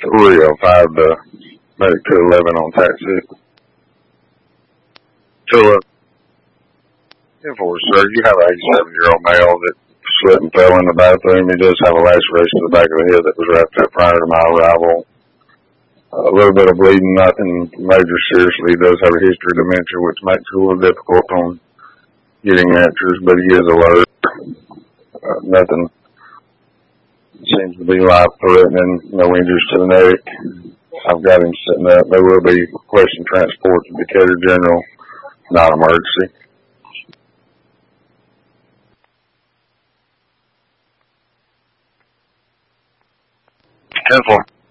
305 to medic 211 on taxi. 211. 10-4, sir. You have an 87-year-old male that slipped and fell in the bathroom. He does have a laceration to the back of the head that was wrapped up prior to my arrival. A little bit of bleeding, nothing major seriously. He does have a history of dementia, which makes it a little difficult on getting answers, but he is alert. Nothing seems to be life-threatening, no injuries to the neck. I've got him sitting up. There will be requesting transport to Decatur General, not emergency. 10-4.